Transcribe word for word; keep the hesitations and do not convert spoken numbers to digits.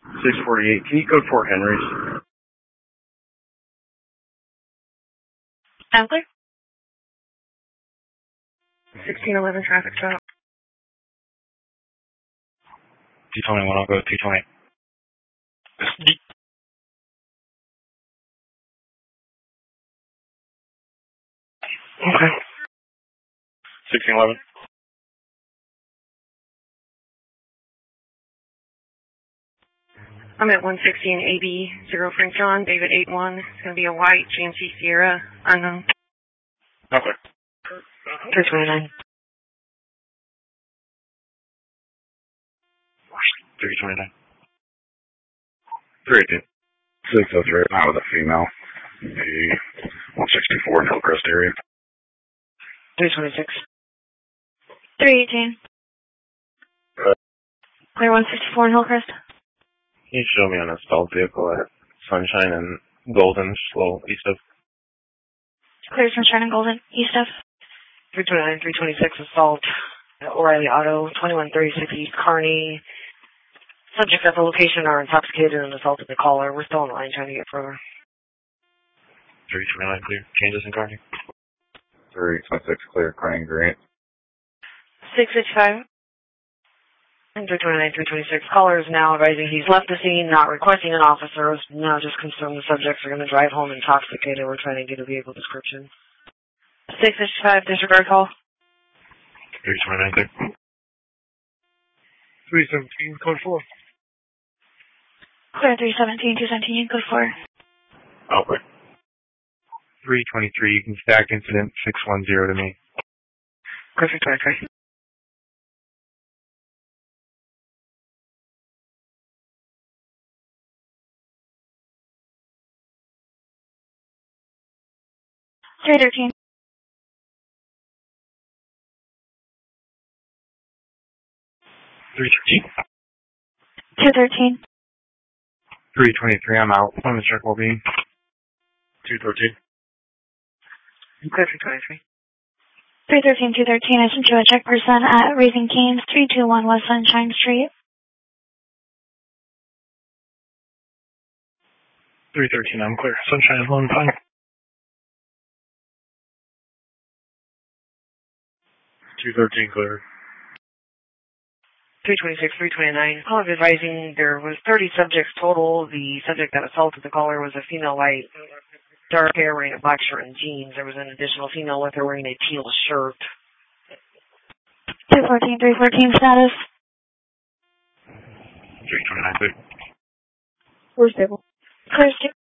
six forty-eight. Can you code Fort Henry's? I'm clear. sixteen eleven traffic stop. two twenty-one, I'll go two twenty. Okay. sixteen eleven. I'm at one sixteen A B, zero Frank John, David eight one. It's going to be a white G M C Sierra, unknown. Okay. three twenty-nine. three twenty-nine. three eighteen. six oh three, not with a female. The one sixty-four in Hillcrest area. three twenty-six. three eighteen. Uh, Clear one sixty-four in Hillcrest. Can you show me on a stalled vehicle at Sunshine and Golden, slow east of? Clear Sunshine and Golden, east of. three twenty-nine, three twenty-six assault at O'Reilly Auto, twenty-one thirty-six East Kearney. Subjects at the location are intoxicated and assaulted the caller. We're still on the line trying to get further. three twenty-nine clear. Kansas and Kearney. three twenty-six clear, Kearney Grant. six sixty-five. And three twenty-nine, three twenty-six. Caller is now advising he's left the scene, not requesting an officer. Now just concerned the subjects are going to drive home intoxicated. We're trying to get a vehicle description. six sixty-five, disregard call. three twenty-nine clear. three seventeen, code four. Clear three seventeen, two seventeen, code four. Outward. three twenty-three, you can stack incident six one zero to me. Perfect, okay. three thirteen. three thirteen. two thirteen. three twenty-three, I'm out. On the check will be. two thirteen. Clear three twenty-three. three thirteen, two thirteen, I sent you a check person at Raising Cane's, three two one West Sunshine Street. three thirteen, I'm clear. Sunshine is one fine. two thirteen clear. three twenty-six, three twenty-nine. Caller advising there was thirty subjects total. The subject that assaulted the caller was a female white, dark hair, wearing a black shirt and jeans. There was an additional female with her wearing a teal shirt. two fourteen, three fourteen status. three twenty-nine clear. We're stable. Clear stable.